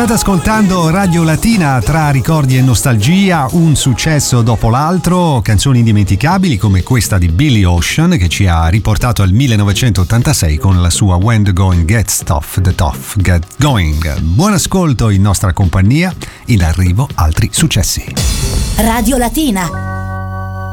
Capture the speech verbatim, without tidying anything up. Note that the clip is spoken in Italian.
State ascoltando Radio Latina, tra ricordi e nostalgia, un successo dopo l'altro, canzoni indimenticabili come questa di Billy Ocean che ci ha riportato al millenovecentottantasei con la sua When the Going Gets Tough, the Tough Get Going. Buon ascolto in nostra compagnia, in arrivo altri successi. Radio Latina.